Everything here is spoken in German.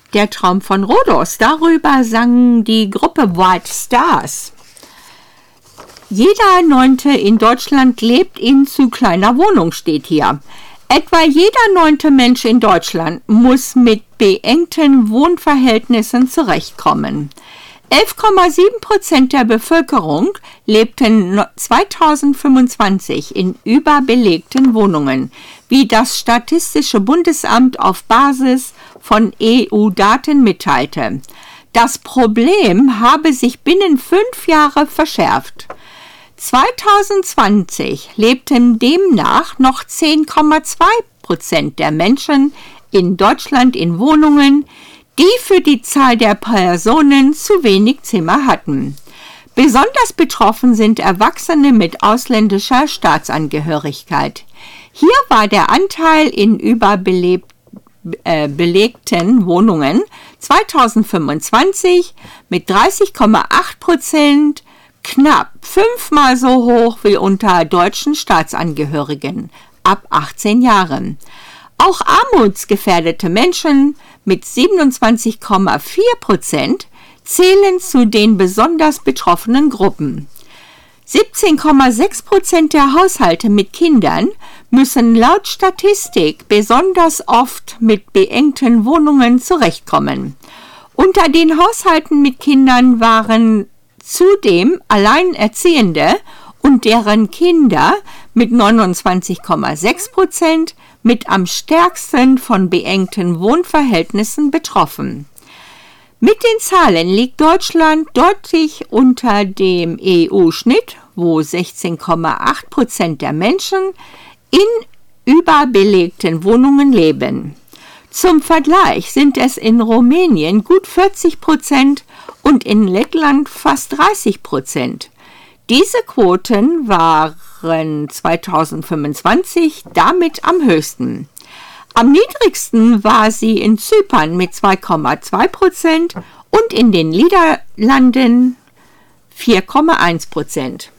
Der Traum von Rhodos, darüber sang die Gruppe White Stars. Jeder 9. in Deutschland lebt in zu kleiner Wohnung, steht hier. Etwa jeder 9. Mensch in Deutschland muss mit beengten Wohnverhältnissen zurechtkommen. 11,7% der Bevölkerung lebten 2025 in überbelegten Wohnungen, wie das Statistische Bundesamt auf Basis von EU-Daten mitteilte. Das Problem habe sich binnen 5 Jahren verschärft. 2020 lebten demnach noch 10,2% der Menschen in Deutschland in Wohnungen, die für die Zahl der Personen zu wenig Zimmer hatten. Besonders betroffen sind Erwachsene mit ausländischer Staatsangehörigkeit. Hier war der Anteil in überbelegten Wohnungen 2025 mit 30,8% knapp 5-mal so hoch wie unter deutschen Staatsangehörigen ab 18 Jahren. Auch armutsgefährdete Menschen mit 27,4% zählen zu den besonders betroffenen Gruppen. 17,6% der Haushalte mit Kindern müssen laut Statistik besonders oft mit beengten Wohnungen zurechtkommen. Unter den Haushalten mit Kindern waren zudem Alleinerziehende und deren Kinder mit 29,6% mit am stärksten von beengten Wohnverhältnissen betroffen. Mit den Zahlen liegt Deutschland deutlich unter dem EU-Schnitt, wo 16,8% der Menschen in überbelegten Wohnungen leben. Zum Vergleich sind es in Rumänien gut 40% und in Lettland fast 30%. Diese Quoten waren 2025 damit am höchsten. Am niedrigsten war sie in Zypern mit 2,2% und in den Niederlanden 4,1%.